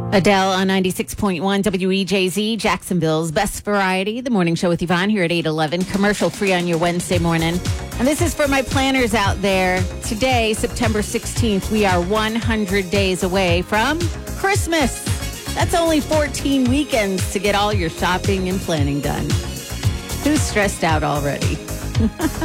Adele on 96.1 WEJZ, Jacksonville's best variety. The morning show with Yvonne here at 8:11, commercial free on your Wednesday morning. And this is for my planners out there. Today, September 16th, we are 100 days away from Christmas. That's only 14 weekends to get all your shopping and planning done. Who's stressed out already?